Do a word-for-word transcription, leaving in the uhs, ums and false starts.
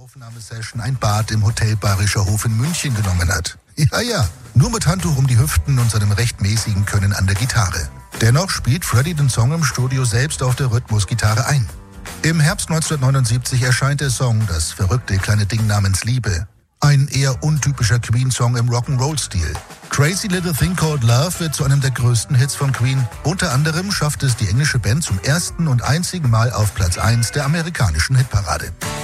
Aufnahmesession ein Bad im Hotel Bayerischer Hof in München genommen hat. Ja, ja, nur mit Handtuch um die Hüften und seinem recht mäßigen Können an der Gitarre. Dennoch spielt Freddie den Song im Studio selbst auf der Rhythmusgitarre ein. Im Herbst neunzehnhundertneunundsiebzig erscheint der Song Das verrückte kleine Ding namens Liebe. Ein eher untypischer Queen-Song im Rock'n'Roll-Stil. Crazy Little Thing Called Love wird zu einem der größten Hits von Queen. Unter anderem schafft es die englische Band zum ersten und einzigen Mal auf Platz eins der amerikanischen Hitparade.